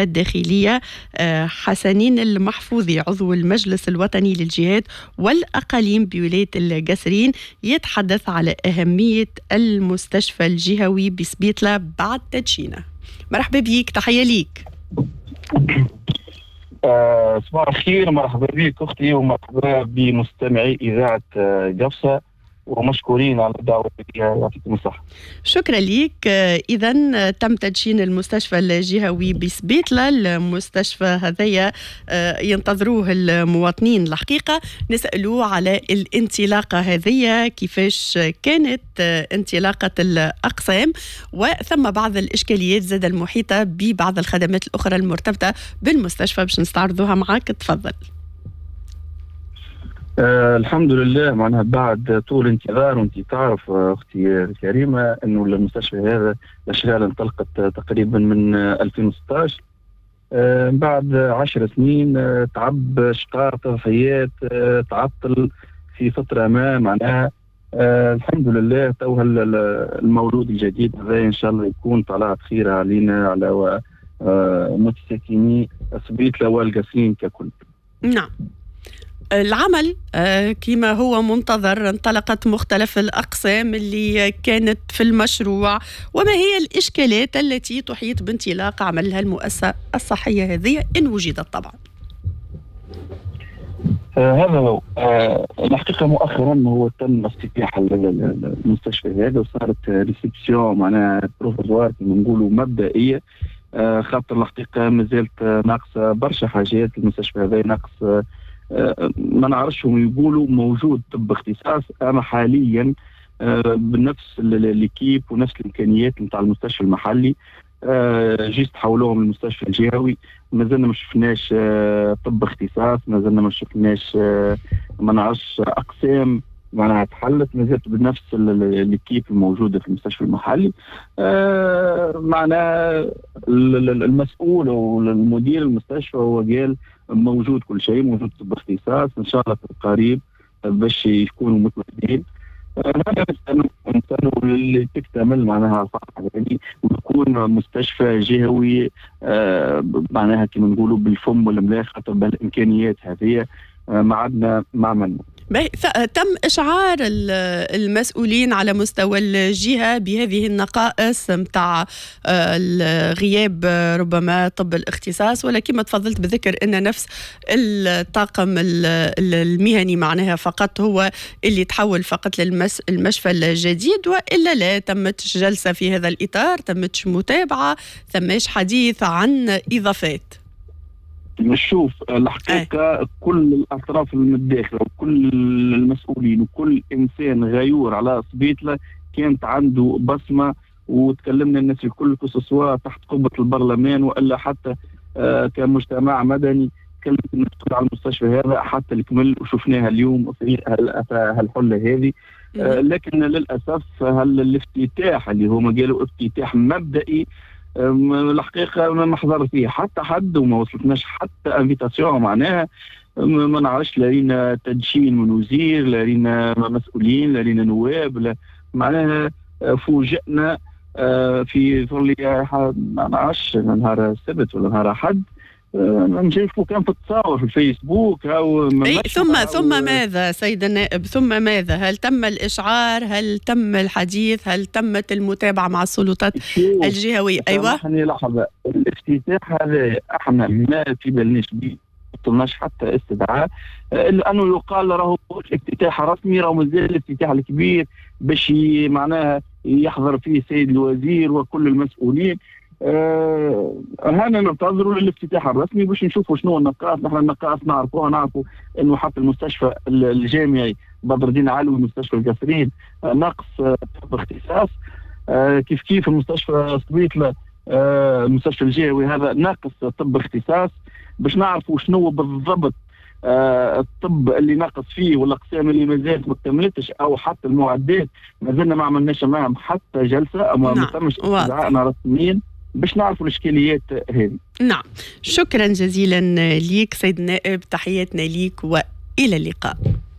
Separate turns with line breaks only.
الداخلية حسنين المحفوظي عضو المجلس الوطني للجهات والأقاليم بولاية القصرين يتحدث على أهمية المستشفى الجهوي بسبيطلة بعد تدشينه. مرحبا بيك، تحية ليك.
صباح الخير، مرحبا بك أختي ومرحبا بمستمعي إذاعة قفصة ومشكورين على الدعوة، يعطيكم الصحة.
شكرا لك. إذا تم تدشين المستشفى الجهوي بسبيطلة، المستشفى هذايا ينتظروه المواطنين. الحقيقة نسألوا على الانطلاقة هذيا، كيفاش كانت انطلاقة الأقسام، وثم بعض الإشكاليات زاد المحيطة ببعض الخدمات الأخرى المرتبطة بالمستشفى باش نستعرضوها معك. تفضل.
الحمد لله، معناها بعد طول انتظار، وانت تعرف اختي الكريمه انه المستشفى هذا الاشغال انطلقت تقريبا من 2016. بعد 10 سنين تعب، شقاء، تضحيات، تعطل في فتره ما، معناها الحمد لله تو المولود الجديد هذا ان شاء الله يكون طلعت خير علينا على متساكني سبيطلة والقصرين ككل.
نعم. العمل كما هو منتظر، انطلقت مختلف الأقسام اللي كانت في المشروع. وما هي الإشكالات التي تحيط بانطلاق عملها المؤسسة الصحية هذه إن وجدت طبعا؟
هذا هو الحقيقة مؤخرا هو تم افتتاح المستشفى هذا، وصارت ريسبسيون معناها بروفيزوار كما نقولوا مبدئية، خاطر الحقيقة مازالت ناقصة برشا حاجات. المستشفى هذا ناقص ما نعرفش، هم يقولوا موجود طب اختصاص، اما حاليا بنفس الكيب ونفس الامكانيات نتاع المستشفى المحلي جيت تحولوهم للمستشفى الجهوي. ما زلنا ما شفناش طب اختصاص، ما زلنا ما شفناش ما نعرفش اقسام معناها تحلت، ما زالت بنفس الكيب الموجوده في المستشفى المحلي. معناها المسؤول والمدير المستشفى هو قال موجود كل شيء، موجود طب اختصاص، ان شاء الله في القريب باش يكونوا متواجدين. هذا نستنوا اللي تكتمل معناها الفترة يعني، ويكون مستشفى جهوي معناها كما نقولوا بالفم والملاخ، خاطر بالامكانيات هذه ما عندنا معمل.
تم إشعار المسؤولين على مستوى الجهة بهذه النقائص متاع الغياب ربما طب الاختصاص، ولكن ما تفضلت بذكر أن نفس الطاقم المهني معناها فقط هو اللي تحول فقط للمشفى الجديد، وإلا لا تمت جلسة في هذا الإطار، تمت متابعة، ثماش حديث عن إضافات.
نشوف الحقيقة كل الأطراف المتداخلة وكل المسؤولين وكل إنسان غيور على سبيطلة كانت عنده بصمة، وتكلمنا الناس الكل سواء تحت قبة البرلمان وإلا حتى كمجتمع مدني تكلمت الناس على المستشفى هذا حتى الكمل، وشفناها اليوم في هالحلة هذه. لكن للأسف الافتتاح اللي هما قالوا افتتاح مبدئي الحقيقة ما حضر فيه حتى حد، وما وصلتناش حتى انفيتاسيون، معناها ما نعرفش لا لينا تدشين من وزير، لا لينا مسؤولين، لا لينا نواب، لا معناها فوجئنا في ما نعرفش نهار السبت ولا نهار أحد نشوفوا كان في التصاور في الفيسبوك أو
ثم ماذا سيد النائب؟ ثم ماذا؟ هل تم الإشعار؟ هل تم الحديث؟ هل تمت المتابعة مع السلطات الجهوية؟ أيوة
لحظة، الافتتاح هذا احنا ما في بالناش به، طلناش حتى استدعاء، الا انه يقال راهو افتتاح رسمي، راهو مازال الافتتاح الكبير باش معناها يحضر فيه سيد الوزير وكل المسؤولين. هنا ننتظروا للافتتاح الرسمي باش نشوفوا شنو النقاط. نحن النقاط نعرفوا انه حتى المستشفى الجامعي بدر الدين علوي مستشفى القصرين ناقص طب اختصاص، كيف المستشفى سبيطلة المستشفى الجهوي هذا ناقص طب اختصاص، باش نعرفوا شنو بالضبط الطب اللي ناقص فيه والاقسام اللي ما زالت ما كملتش، او حتى المعدات ما زلنا ما عملناش معهم حتى جلسه، اما ما تمش استدعائنا رسميا باش نعرفوا الاشكاليات هذه.
نعم، شكرا جزيلا ليك سيد النائب، تحياتنا ليك والى اللقاء.